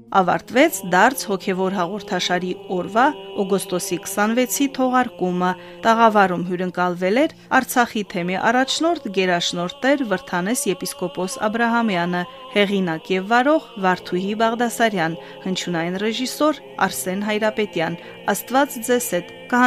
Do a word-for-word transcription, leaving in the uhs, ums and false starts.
Ավարտվեց դարձ հոգևոր հաղորդաշարի օրվա օգոստոսի քսանվեցի թողարկումը։ Տաղավարում հյուրընկալվել էր Արցախի թեմի առաջնորդ գերաշնորհ Տեր Վրդանես եպիսկոպոս Աբրահամյանը, հեղինակ եւ վարող Վարդուհի Բաղդասարյան, հնչյունային ռեժիսոր Արսեն Հայրապետյան։ Աստված ձեզ հետ։